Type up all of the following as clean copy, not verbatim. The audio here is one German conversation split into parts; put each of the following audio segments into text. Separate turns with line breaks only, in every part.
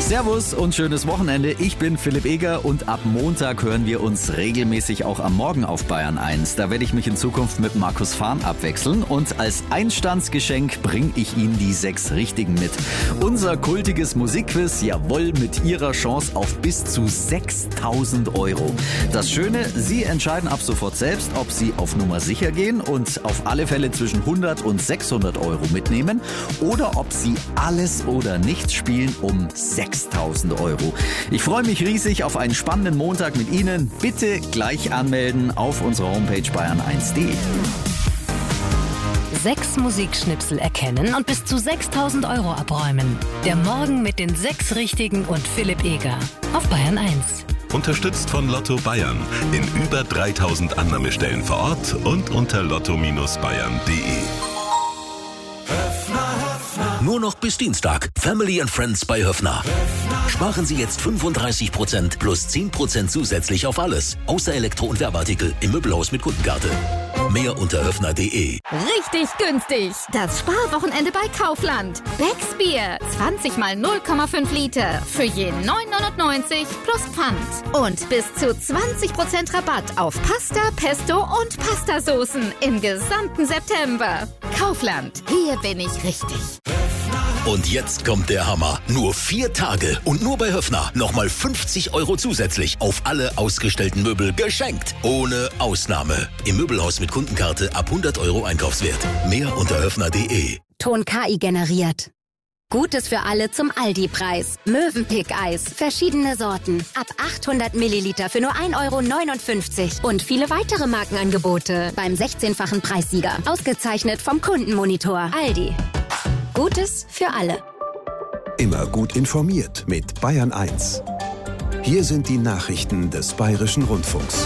Servus und schönes Wochenende. Ich bin Philipp Eger und ab Montag hören wir uns regelmäßig auch am Morgen auf Bayern 1. Da werde ich mich in Zukunft mit Markus Fahn abwechseln und als Einstandsgeschenk bringe ich Ihnen die 6 Richtigen mit. Unser kultiges Musikquiz, jawohl, mit Ihrer Chance auf bis zu 6.000 Euro. Das Schöne, Sie entscheiden ab sofort selbst, ob Sie auf Nummer sicher gehen und auf alle Fälle zwischen 100 und 600 Euro mitnehmen oder ob Sie alles oder nichts spielen um 6.000 Euro. Ich freue mich riesig auf einen spannenden Montag mit Ihnen. Bitte gleich anmelden auf unserer Homepage bayern1.de.
6 Musikschnipsel erkennen und bis zu 6.000 Euro abräumen. Der Morgen mit den 6 Richtigen und Philipp Eger auf Bayern 1.
Unterstützt von Lotto Bayern. In über 3.000 Annahmestellen vor Ort und unter lotto-bayern.de.
Nur noch bis Dienstag. Family and Friends bei Höffner. Sparen Sie jetzt 35% plus 10% zusätzlich auf alles. Außer Elektro- und Werbeartikel im Möbelhaus mit Kundenkarte. Mehr unter höffner.de.
Richtig günstig. Das Sparwochenende bei Kaufland. Becks Bier. 20 mal 0,5 Liter. Für jeden 9,99 plus Pfand. Und bis zu 20% Rabatt auf Pasta, Pesto und Pastasoßen im gesamten September. Kaufland. Hier bin ich richtig.
Und jetzt kommt der Hammer. Nur 4 Tage und nur bei Höffner nochmal 50 Euro zusätzlich auf alle ausgestellten Möbel geschenkt. Ohne Ausnahme. Im Möbelhaus mit Kundenkarte ab 100 Euro Einkaufswert. Mehr unter höffner.de.
Ton KI generiert. Gutes für alle zum Aldi-Preis. Mövenpick-Eis. Verschiedene Sorten. Ab 800 Milliliter für nur 1,59 € Und viele weitere Markenangebote beim 16-fachen Preissieger. Ausgezeichnet vom Kundenmonitor. Aldi. Gutes für alle.
Immer gut informiert mit Bayern 1. Hier sind die Nachrichten des Bayerischen Rundfunks.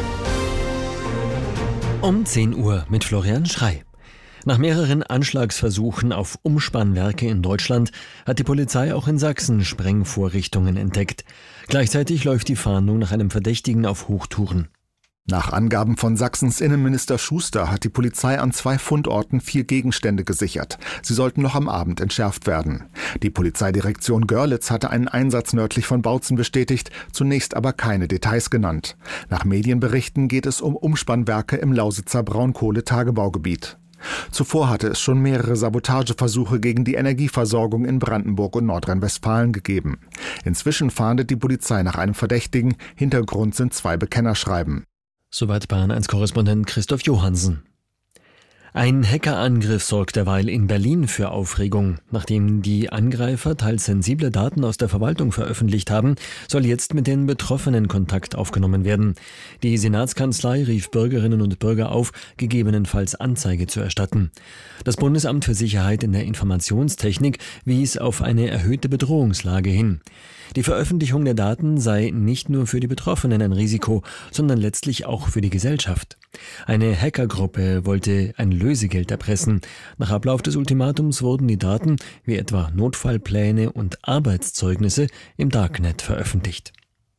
Um 10 Uhr mit Florian Schrey. Nach mehreren Anschlagsversuchen auf Umspannwerke in Deutschland hat die Polizei auch in Sachsen Sprengvorrichtungen entdeckt. Gleichzeitig läuft die Fahndung nach einem Verdächtigen auf Hochtouren.
Nach Angaben von Sachsens Innenminister Schuster hat die Polizei an 2 Fundorten 4 Gegenstände gesichert. Sie sollten noch am Abend entschärft werden. Die Polizeidirektion Görlitz hatte einen Einsatz nördlich von Bautzen bestätigt, zunächst aber keine Details genannt. Nach Medienberichten geht es um Umspannwerke im Lausitzer Braunkohletagebaugebiet. Zuvor hatte es schon mehrere Sabotageversuche gegen die Energieversorgung in Brandenburg und Nordrhein-Westfalen gegeben. Inzwischen fahndet die Polizei nach einem Verdächtigen. Hintergrund sind 2 Bekennerschreiben.
Soweit Bayern 1-Korrespondent Christoph Johansen. Ein Hackerangriff sorgt derweil in Berlin für Aufregung. Nachdem die Angreifer teils sensible Daten aus der Verwaltung veröffentlicht haben, soll jetzt mit den Betroffenen Kontakt aufgenommen werden. Die Senatskanzlei rief Bürgerinnen und Bürger auf, gegebenenfalls Anzeige zu erstatten. Das Bundesamt für Sicherheit in der Informationstechnik wies auf eine erhöhte Bedrohungslage hin. Die Veröffentlichung der Daten sei nicht nur für die Betroffenen ein Risiko, sondern letztlich auch für die Gesellschaft. Eine Hackergruppe wollte ein Lösegeld erpressen. Nach Ablauf des Ultimatums wurden die Daten, wie etwa Notfallpläne und Arbeitszeugnisse, im Darknet veröffentlicht.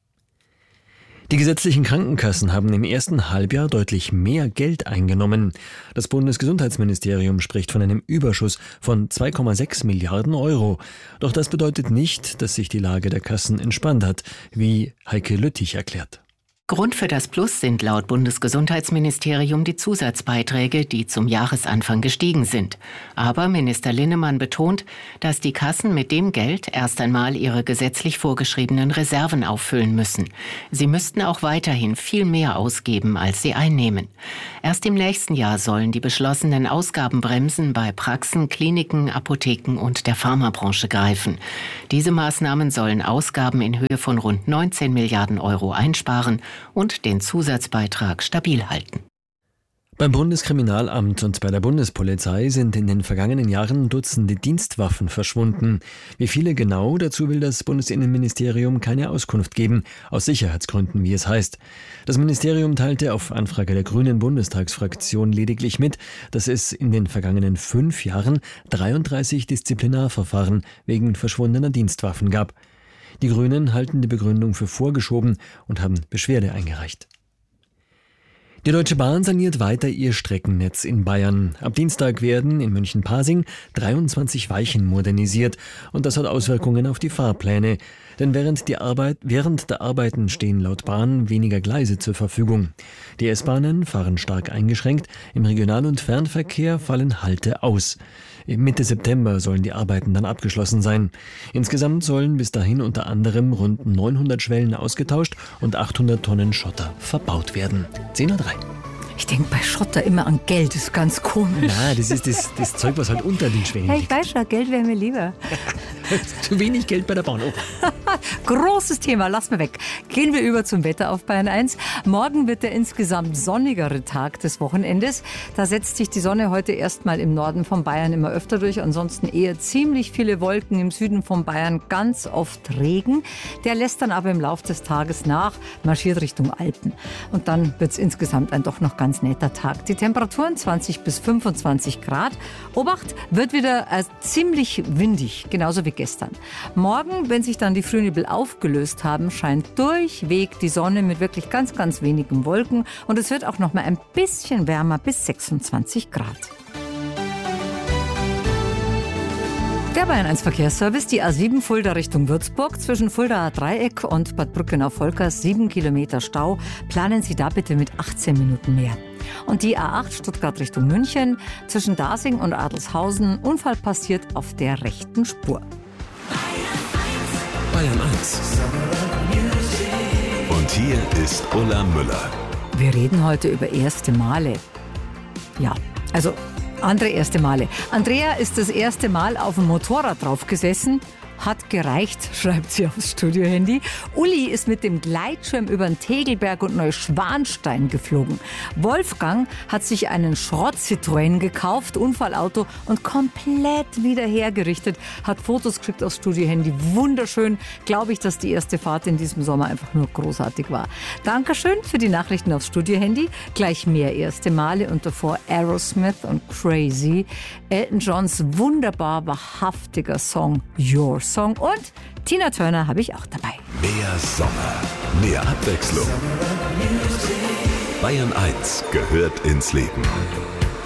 Die gesetzlichen Krankenkassen haben im ersten Halbjahr deutlich mehr Geld eingenommen. Das Bundesgesundheitsministerium spricht von einem Überschuss von 2,6 Milliarden Euro. Doch das bedeutet nicht, dass sich die Lage der Kassen entspannt hat, wie Heike Lüttich erklärt.
Grund für das Plus sind laut Bundesgesundheitsministerium die Zusatzbeiträge, die zum Jahresanfang gestiegen sind. Aber Minister Linnemann betont, dass die Kassen mit dem Geld erst einmal ihre gesetzlich vorgeschriebenen Reserven auffüllen müssen. Sie müssten auch weiterhin viel mehr ausgeben, als sie einnehmen. Erst im nächsten Jahr sollen die beschlossenen Ausgabenbremsen bei Praxen, Kliniken, Apotheken und der Pharmabranche greifen. Diese Maßnahmen sollen Ausgaben in Höhe von rund 19 Milliarden Euro einsparen und den Zusatzbeitrag stabil halten.
Beim Bundeskriminalamt und bei der Bundespolizei sind in den vergangenen Jahren Dutzende Dienstwaffen verschwunden. Wie viele genau, dazu will das Bundesinnenministerium keine Auskunft geben, aus Sicherheitsgründen, wie es heißt. Das Ministerium teilte auf Anfrage der Grünen Bundestagsfraktion lediglich mit, dass es in den vergangenen 5 Jahren 33 Disziplinarverfahren wegen verschwundener Dienstwaffen gab. Die Grünen halten die Begründung für vorgeschoben und haben Beschwerde eingereicht. Die Deutsche Bahn saniert weiter ihr Streckennetz in Bayern. Ab Dienstag werden in München-Pasing 23 Weichen modernisiert und das hat Auswirkungen auf die Fahrpläne. Denn während der Arbeiten stehen laut Bahn weniger Gleise zur Verfügung. Die S-Bahnen fahren stark eingeschränkt, im Regional- und Fernverkehr fallen Halte aus. Mitte September sollen die Arbeiten dann abgeschlossen sein. Insgesamt sollen bis dahin unter anderem rund 900 Schwellen ausgetauscht und 800 Tonnen Schotter verbaut werden. 10:03 Uhr.
Ich denke bei Schotter immer an Geld, das ist ganz komisch.
Na, das ist das Zeug, was halt unter den Schwellen liegt.
Ja, ich weiß schon, Geld wäre mir lieber.
Zu wenig Geld bei der Bahn. Oh.
Großes Thema, lass mal weg. Gehen wir über zum Wetter auf Bayern 1. Morgen wird der insgesamt sonnigere Tag des Wochenendes. Da setzt sich die Sonne heute erstmal im Norden von Bayern immer öfter durch. Ansonsten eher ziemlich viele Wolken im Süden von Bayern, ganz oft Regen. Der lässt dann aber im Laufe des Tages nach, marschiert Richtung Alpen. Und dann wird es insgesamt ein doch noch ganz netter Tag. Die Temperaturen 20 bis 25 Grad. Obacht, wird wieder ziemlich windig, genauso wie gestern. Morgen, wenn sich dann die Frühnebel aufgelöst haben, scheint durchweg die Sonne mit wirklich ganz, ganz wenigen Wolken. Und es wird auch noch mal ein bisschen wärmer bis 26 Grad. Der Bayern 1 Verkehrsservice, die A7 Fulda Richtung Würzburg, zwischen Fuldaer Dreieck und Bad Brückenau-Volkers 7 Kilometer Stau. Planen Sie da bitte mit 18 Minuten mehr. Und die A8 Stuttgart Richtung München, zwischen Dasing und Adelshausen, Unfall passiert auf der rechten Spur.
Bayern 1. Und hier ist Ulla Müller.
Wir reden heute über erste Male. Ja, also andere erste Male. Andrea ist das erste Mal auf dem Motorrad drauf gesessen. Hat gereicht, schreibt sie aufs Studiohandy. Uli ist mit dem Gleitschirm über den Tegelberg und Neuschwanstein geflogen. Wolfgang hat sich einen Schrott-Citroën gekauft, Unfallauto, und komplett wieder hergerichtet. Hat Fotos gekriegt aufs Studiohandy. Wunderschön. Glaube ich, dass die erste Fahrt in diesem Sommer einfach nur großartig war. Dankeschön für die Nachrichten aufs Studiohandy. Gleich mehr erste Male und davor Aerosmith und Crazy. Elton Johns wunderbar wahrhaftiger Song Your Song und Tina Turner habe ich auch dabei.
Mehr Sommer, mehr Abwechslung. Bayern 1 gehört ins Leben.